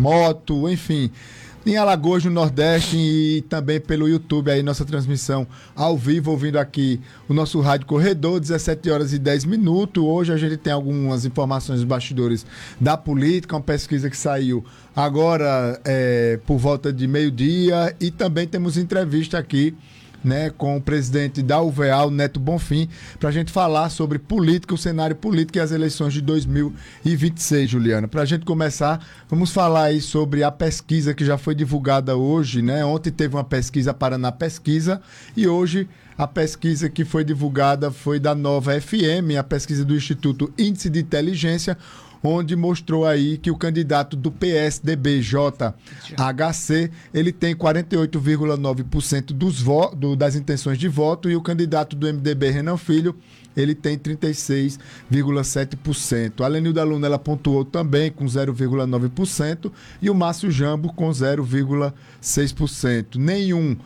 moto, enfim, em Alagoas, no Nordeste, e também pelo YouTube, aí nossa transmissão ao vivo, ouvindo aqui o nosso Rádio Corredor, 17 horas e 10 minutos. Hoje a gente tem algumas informações dos bastidores da política, uma pesquisa que saiu agora por volta de meio-dia, e também temos entrevista aqui, né, com o presidente da UVA, o Neto Bonfim, para a gente falar sobre política, o cenário político e as eleições de 2026, Juliana. Para a gente começar, vamos falar aí sobre a pesquisa que já foi divulgada hoje, né? Ontem teve uma pesquisa, Paraná Pesquisa, e hoje a pesquisa que foi divulgada foi da Nova FM, a pesquisa do Instituto Índice de Inteligência, onde mostrou aí que o candidato do PSDB, JHC, ele tem 48,9% das intenções de voto, e o candidato do MDB, Renan Filho, ele tem 36,7%. A Lenilda Luna, ela pontuou também com 0,9%, e o Márcio Jambo com 0,6%. Nenhum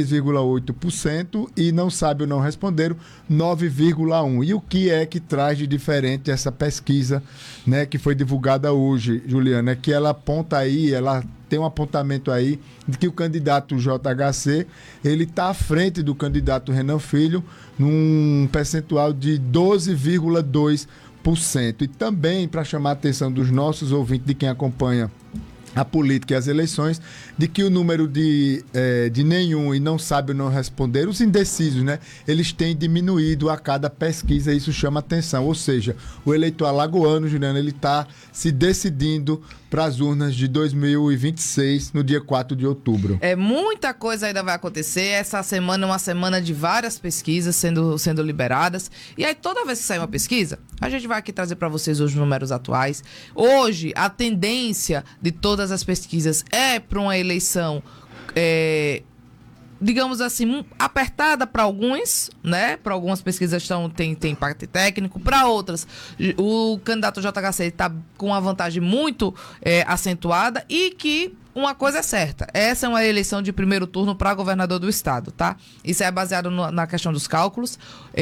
3,8%, e não sabe ou não responderam 9,1%. E o que é que traz de diferente essa pesquisa, né, que foi divulgada hoje, Juliana? É que ela aponta aí, ela tem um apontamento aí de que o candidato JHC, ele está à frente do candidato Renan Filho num percentual de 12,2%. E também, para chamar a atenção dos nossos ouvintes, de quem acompanha a política e as eleições, de que o número de nenhum e não sabe ou não responder, os indecisos, né, eles têm diminuído a cada pesquisa, e isso chama atenção. Ou seja, o eleitor alagoano, Juliana, ele está se decidindo para as urnas de 2026, no dia 4 de outubro. Muita coisa ainda vai acontecer. Essa semana é uma semana de várias pesquisas sendo liberadas. E aí, toda vez que sair uma pesquisa, a gente vai aqui trazer para vocês os números atuais. Hoje, a tendência de todas as pesquisas é para uma eleição, digamos assim, apertada para alguns, né? Para algumas pesquisas tem impacto técnico, para outras o candidato JHC está com uma vantagem muito acentuada, e que uma coisa é certa, essa é uma eleição de primeiro turno para governador do estado, tá? Isso é baseado na questão dos cálculos.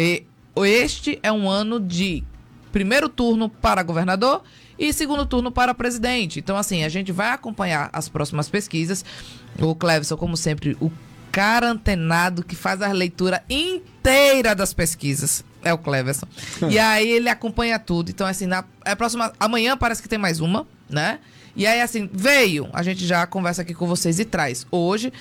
Este é um ano de primeiro turno para governador e segundo turno para presidente. Então, assim, a gente vai acompanhar as próximas pesquisas. O Cleverson, como sempre, o cara antenado que faz a leitura inteira das pesquisas é o Cleverson. E aí ele acompanha tudo. Então, assim, amanhã parece que tem mais uma, né? E aí, assim, a gente já conversa aqui com vocês e traz. Hoje,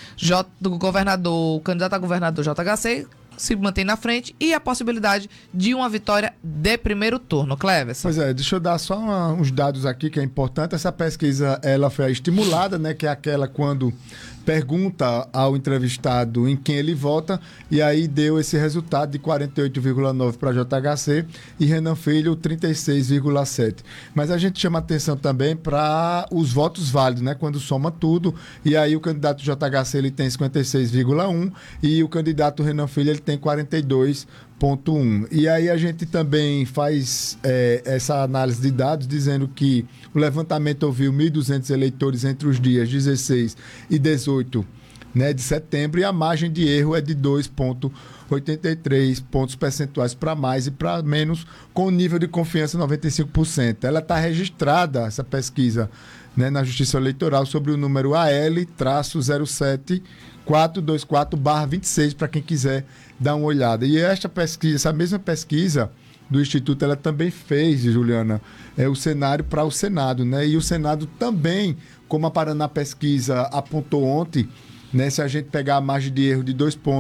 o candidato a governador JHC se mantém na frente, e a possibilidade de uma vitória de primeiro turno. Cleverson. Pois deixa eu dar só uns dados aqui que é importante. Essa pesquisa, ela foi estimulada, né, que é aquela quando pergunta ao entrevistado em quem ele vota, e aí deu esse resultado de 48,9% para JHC e Renan Filho 36,7%. Mas a gente chama atenção também para os votos válidos, né, quando soma tudo, e aí o candidato JHC ele tem 56,1% e o candidato Renan Filho ele tem 42,1%. E aí a gente também faz essa análise de dados, dizendo que o levantamento ouviu 1.200 eleitores entre os dias 16 e 18, né, de setembro, e a margem de erro é de 2,83 pontos percentuais para mais e para menos, com o nível de confiança 95%. Ela está registrada, essa pesquisa, né, na Justiça Eleitoral, sobre o número AL-07424/26, para quem quiser dar uma olhada. E essa mesma pesquisa do Instituto, ela também fez, Juliana, o cenário para o Senado, né? E o Senado também, como a Paraná Pesquisa apontou ontem, né, se a gente pegar a margem de erro de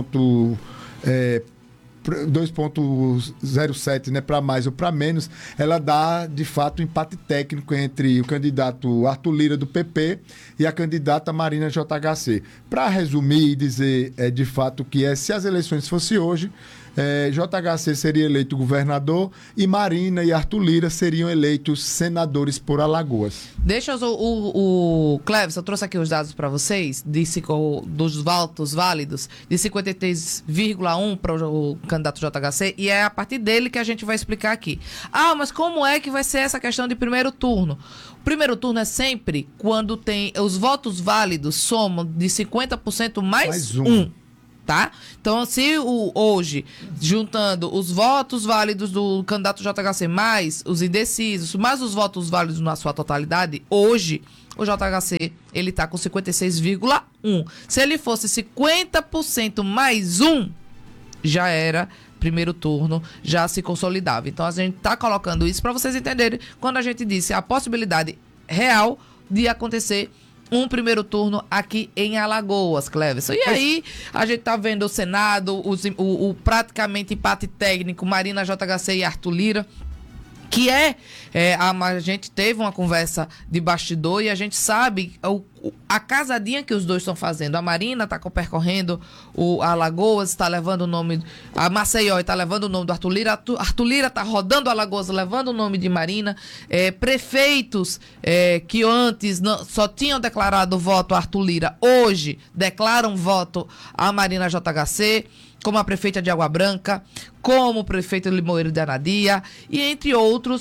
2,07, né, para mais ou para menos, ela dá, de fato, um empate técnico entre o candidato Arthur Lira, do PP, e a candidata Marina JHC. Para resumir e dizer, de fato, que se as eleições fossem hoje, JHC seria eleito governador e Marina e Arthur Lira seriam eleitos senadores por Alagoas. Deixa o Cleverson, eu trouxe aqui os dados para vocês dos votos válidos, de 53,1% para o candidato JHC, e é a partir dele que a gente vai explicar aqui. Mas como é que vai ser essa questão de primeiro turno? O primeiro turno é sempre quando tem os votos válidos somam de 50% mais um. tá? Então, se hoje, juntando os votos válidos do candidato JHC, mais os indecisos, mais os votos válidos na sua totalidade, hoje, o JHC, ele tá com 56,1. Se ele fosse 50% mais um, já era primeiro turno, já se consolidava. Então, a gente tá colocando isso para vocês entenderem quando a gente disse a possibilidade real de acontecer um primeiro turno aqui em Alagoas, Cleverson. E aí, a gente tá vendo o Senado, o praticamente empate técnico, Marina, JHC e Arthur Lira, que a gente teve uma conversa de bastidor e a gente sabe a casadinha que os dois estão fazendo. A Marina está percorrendo a Alagoas, está levando o nome... A Maceió está levando o nome do Arthur Lira. Arthur Lira está rodando Alagoas, levando o nome de Marina. Prefeitos que antes só tinham declarado voto a Arthur Lira, hoje declaram voto a Marina JHC, como a prefeita de Água Branca, como o prefeito de Limoeiro de Anadia, e entre outros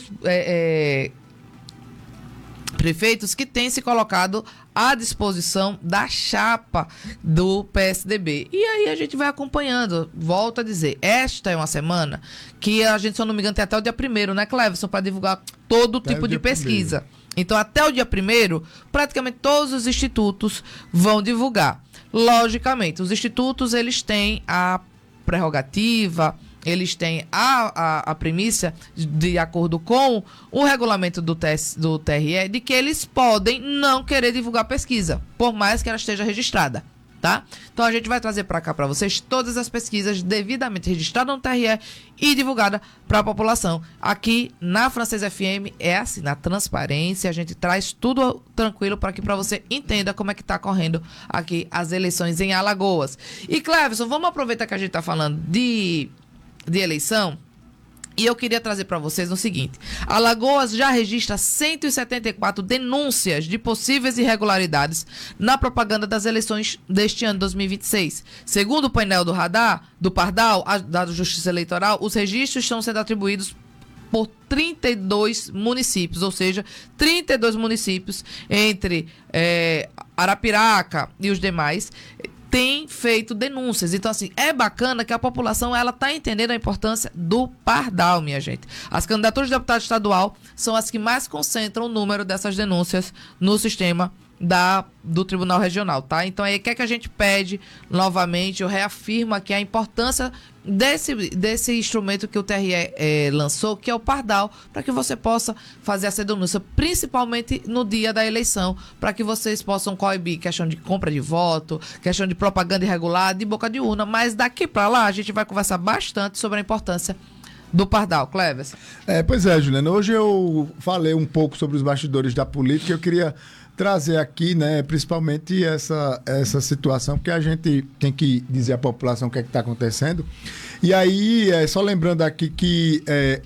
prefeitos que têm se colocado à disposição da chapa do PSDB. E aí a gente vai acompanhando. Volto a dizer, esta é uma semana que a gente, se eu não me engano, tem até o dia 1º, né, Cleverson, para divulgar todo tipo de pesquisa. Então, até o dia 1º, praticamente todos os institutos vão divulgar. Logicamente, os institutos, eles têm a prerrogativa, eles têm a primícia, de acordo com o regulamento do TRE, de que eles podem não querer divulgar pesquisa, por mais que ela esteja registrada, tá? Então, a gente vai trazer para cá para vocês todas as pesquisas devidamente registradas no TRE e divulgadas para a população. Aqui na Francesa FM é assim, na transparência, a gente traz tudo tranquilo para que para você entenda como é que está correndo aqui as eleições em Alagoas. E, Cleverson, vamos aproveitar que a gente está falando de eleição. E eu queria trazer para vocês o seguinte: Alagoas já registra 174 denúncias de possíveis irregularidades na propaganda das eleições deste ano 2026. Segundo o painel do Pardal, da Justiça Eleitoral, os registros estão sendo atribuídos por 32 municípios, ou seja, 32 municípios entre Arapiraca e os demais tem feito denúncias. Então, assim, é bacana que a população, ela tá entendendo a importância do Pardal, minha gente. As candidaturas de deputado estadual são as que mais concentram o número dessas denúncias no sistema do Tribunal Regional, tá? Então, aí, o que é que a gente pede novamente? Eu reafirmo aqui a importância desse instrumento que o TRE lançou, que é o Pardal, para que você possa fazer essa denúncia, principalmente no dia da eleição, para que vocês possam coibir questão de compra de voto, questão de propaganda irregular, de boca de urna. Mas daqui para lá, a gente vai conversar bastante sobre a importância do Pardal. Cleverson. Pois é, Juliana. Hoje eu falei um pouco sobre os bastidores da política. Eu queria trazer aqui, né, principalmente essa situação, porque a gente tem que dizer à população o que é que está acontecendo. E aí, só lembrando aqui que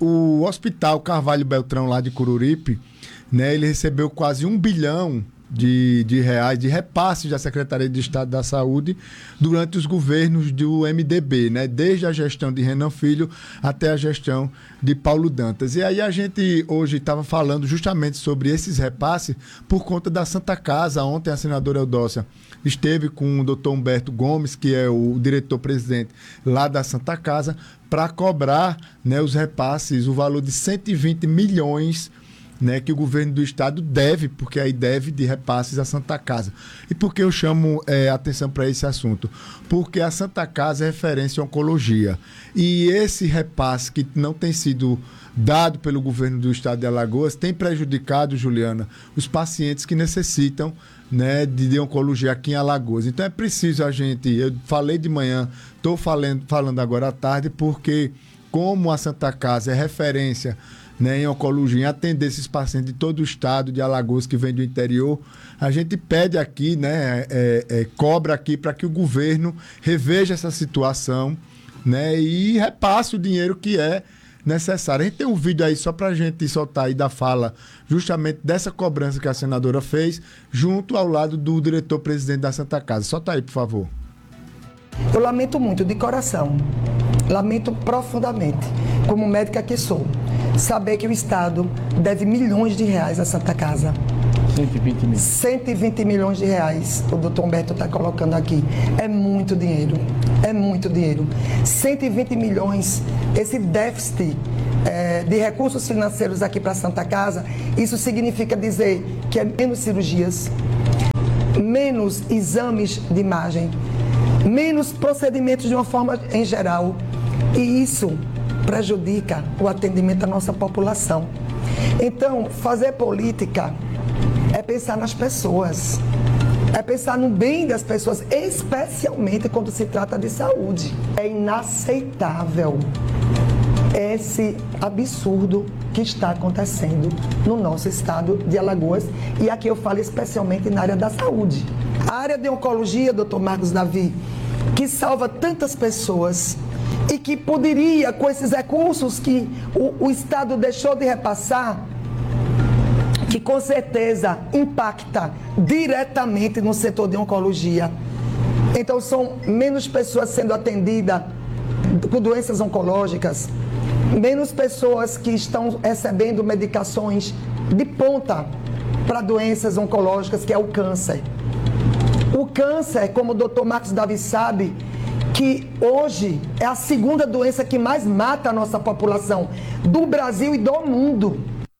o Hospital Carvalho Beltrão, lá de Coruripe, né, ele recebeu quase 1 bilhão de reais de repasses da Secretaria de Estado da Saúde durante os governos do MDB, né? Desde a gestão de Renan Filho até a gestão de Paulo Dantas. E aí a gente hoje estava falando justamente sobre esses repasses por conta da Santa Casa. Ontem a senadora Eudócia esteve com o doutor Humberto Gomes, que é o diretor-presidente lá da Santa Casa, para cobrar, né, os repasses, o valor de 120 milhões, né, que o governo do estado deve, porque aí deve de repasses à Santa Casa. E por que eu chamo atenção para esse assunto? Porque a Santa Casa é referência em oncologia. E esse repasse que não tem sido dado pelo governo do estado de Alagoas tem prejudicado, Juliana, os pacientes que necessitam, né, de oncologia aqui em Alagoas. Então é preciso eu falei de manhã, estou falando agora à tarde, porque como a Santa Casa é referência, né, em oncologia, em atender esses pacientes de todo o estado de Alagoas que vem do interior, a gente pede aqui, né, cobra aqui para que o governo reveja essa situação, né, e repasse o dinheiro que é necessário. A gente tem um vídeo aí só para a gente soltar aí da fala justamente dessa cobrança que a senadora fez, junto ao lado do diretor-presidente da Santa Casa. Solta aí, por favor. Eu lamento muito, de coração, lamento profundamente, como médica que sou, saber que o Estado deve milhões de reais à Santa Casa. 120 milhões de reais, o doutor Humberto está colocando aqui. É muito dinheiro, é muito dinheiro. 120 milhões, esse déficit de recursos financeiros aqui para a Santa Casa, isso significa dizer que é menos cirurgias, menos exames de imagem, menos procedimentos de uma forma em geral. E isso prejudica o atendimento da nossa população. Então, fazer política é pensar nas pessoas, é pensar no bem das pessoas, especialmente quando se trata de saúde. É inaceitável esse absurdo que está acontecendo no nosso estado de Alagoas, e aqui eu falo especialmente na área da saúde. A área de oncologia, doutor Marcos Davi, que salva tantas pessoas e que poderia, com esses recursos que o Estado deixou de repassar, que com certeza impacta diretamente no setor de oncologia. Então são menos pessoas sendo atendidas com doenças oncológicas, menos pessoas que estão recebendo medicações de ponta para doenças oncológicas, que é o câncer. O câncer, como o doutor Marcos Davi sabe, que hoje é a segunda doença que mais mata a nossa população do Brasil e do mundo.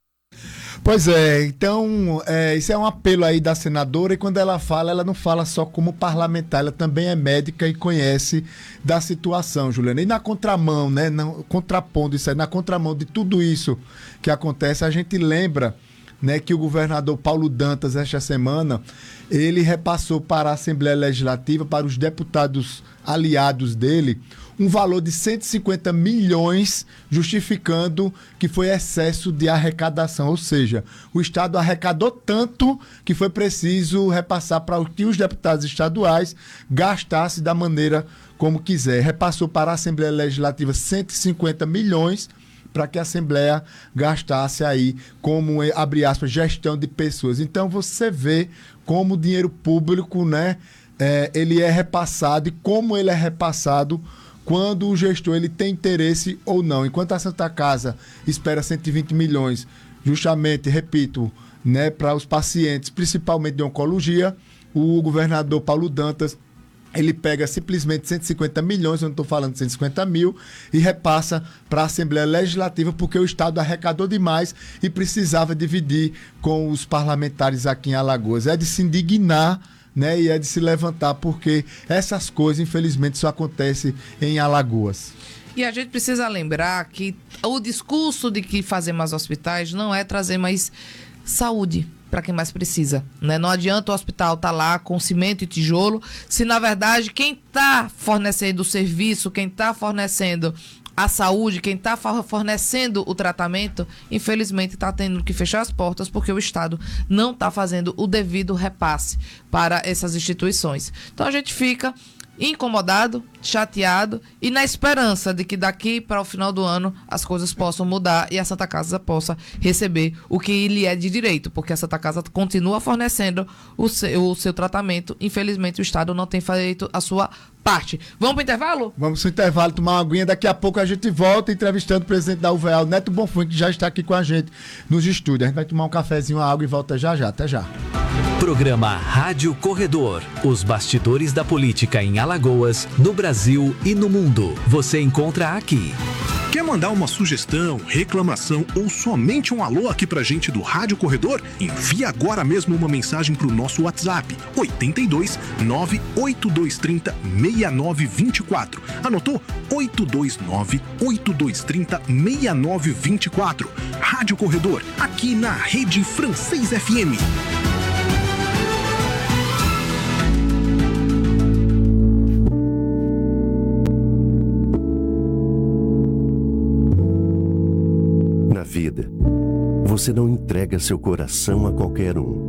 Pois é, então, isso é um apelo aí da senadora, e quando ela fala, ela não fala só como parlamentar, ela também é médica e conhece da situação, Juliana. E na contramão, né, contrapondo isso aí, na contramão de tudo isso que acontece, a gente lembra, né, que o governador Paulo Dantas, esta semana, ele repassou para a Assembleia Legislativa, para os deputados aliados dele, um valor de 150 milhões, justificando que foi excesso de arrecadação. Ou seja, o Estado arrecadou tanto que foi preciso repassar para que os deputados estaduais gastassem da maneira como quiser. Repassou para a Assembleia Legislativa 150 milhões para que a Assembleia gastasse aí como, abre aspas, gestão de pessoas. Então você vê como o dinheiro público, né, ele é repassado e como ele é repassado quando o gestor ele tem interesse ou não. Enquanto a Santa Casa espera 120 milhões, justamente, repito, né, para os pacientes, principalmente de oncologia, o governador Paulo Dantas, ele pega simplesmente 150 milhões, eu não estou falando de 150 mil, e repassa para a Assembleia Legislativa, porque o Estado arrecadou demais e precisava dividir com os parlamentares aqui em Alagoas. É de se indignar, né, e é de se levantar, porque essas coisas, infelizmente, só acontecem em Alagoas. E a gente precisa lembrar que o discurso de que fazer mais hospitais não é trazer mais saúde para quem mais precisa, né? Não adianta o hospital estar lá com cimento e tijolo, se na verdade quem está fornecendo o serviço, quem está fornecendo a saúde, quem está fornecendo o tratamento, infelizmente está tendo que fechar as portas porque o Estado não está fazendo o devido repasse para essas instituições. Então a gente fica incomodado, chateado e na esperança de que daqui para o final do ano as coisas possam mudar e a Santa Casa possa receber o que lhe é de direito, porque a Santa Casa continua fornecendo o seu tratamento. Infelizmente o Estado não tem feito a sua parte. Vamos para o intervalo? Vamos para o intervalo, tomar uma aguinha. Daqui a pouco a gente volta entrevistando o presidente da UVEAL, Neto Bonfim, que já está aqui com a gente nos estúdios. A gente vai tomar um cafezinho, uma água e volta já já. Até já. Programa Rádio Corredor. Os bastidores da política em Alagoas, no Brasil e no mundo. Você encontra aqui. Quer mandar uma sugestão, reclamação ou somente um alô aqui pra gente do Rádio Corredor? Envie agora mesmo uma mensagem pro nosso WhatsApp 82 98230 6924. Anotou? 829 8230 6924. Rádio Corredor, aqui na Rede Francês FM. Na vida, você não entrega seu coração a qualquer um.